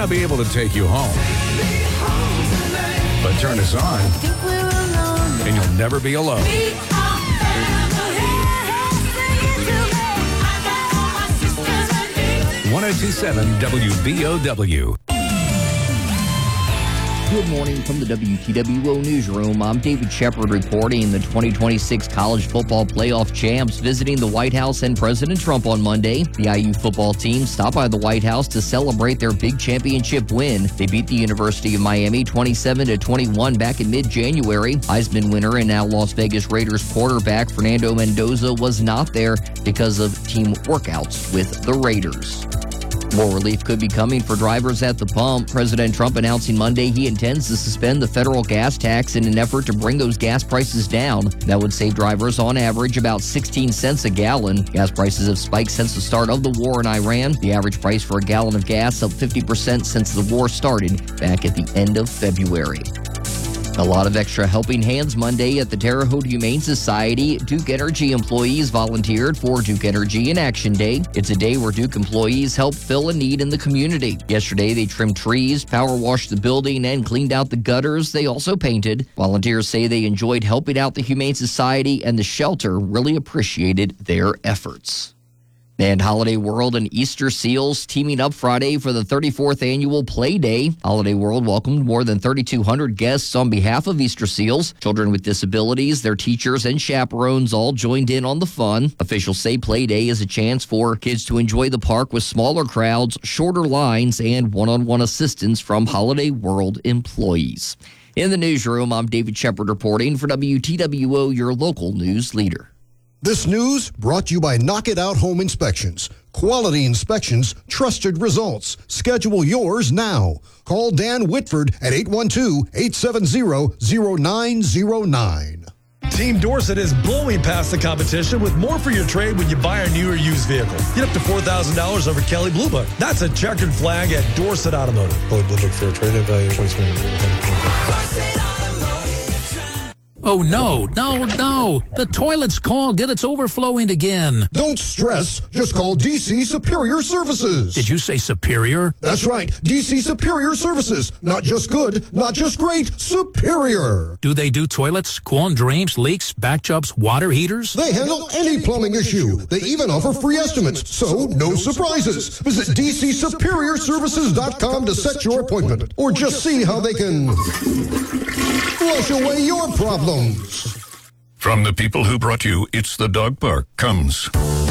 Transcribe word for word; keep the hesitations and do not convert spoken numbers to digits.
not be able to take you home. But turn us on, and you'll never be alone. one oh two point seven W B O W. Good morning from the W T W O Newsroom. I'm David Shepard reporting. The twenty twenty-six college football playoff champs visiting the White House and President Trump on Monday. The I U football team stopped by the White House to celebrate their big championship win. They beat the University of Miami twenty-seven to twenty-one back in mid-January. Heisman winner and now Las Vegas Raiders quarterback Fernando Mendoza was not there because of team workouts with the Raiders. More relief could be coming for drivers at the pump. President Trump announcing Monday he intends to suspend the federal gas tax in an effort to bring those gas prices down. That would save drivers on average about sixteen cents a gallon. Gas prices have spiked since the start of the war in Iran. The average price for a gallon of gas up fifty percent since the war started back at the end of February. A lot of extra helping hands Monday at the Terre Haute Humane Society. Duke Energy employees volunteered for Duke Energy in Action Day. It's a day where Duke employees help fill a need in the community. Yesterday, they trimmed trees, power washed the building, and cleaned out the gutters. They also painted. Volunteers say they enjoyed helping out the Humane Society, and the shelter really appreciated their efforts. And Holiday World and Easter Seals teaming up Friday for the thirty-fourth annual Play Day. Holiday World welcomed more than thirty-two hundred guests on behalf of Easter Seals. Children with disabilities, their teachers, and chaperones all joined in on the fun. Officials say Play Day is a chance for kids to enjoy the park with smaller crowds, shorter lines, and one-on-one assistance from Holiday World employees. In the newsroom, I'm David Shepard reporting for W T W O, your local news leader. This news brought to you by Knock It Out Home Inspections. Quality inspections, trusted results. Schedule yours now. Call Dan Whitford at eight one two, eight seven zero, zero nine zero nine. Team Dorsett is blowing past the competition with more for your trade when you buy a new or used vehicle. Get up to four thousand dollars over Kelley Blue Book. That's a checkered flag at Dorsett Automotive. Kelley Blue Book for a trade-in value of twenty-three. Oh, no, no, no. The toilet's clogged and it's overflowing again. Don't stress. Just call D C Superior Services. Did you say superior? That's right. D C Superior Services. Not just good, not just great, superior. Do they do toilets, quon drains, leaks, back jobs, water heaters? They handle any plumbing issue. They even offer free estimates, so no surprises. Visit D C Superior Services dot com to set your appointment, or just see how they can flush away your problems. From the people who brought you It's the Dog Park comes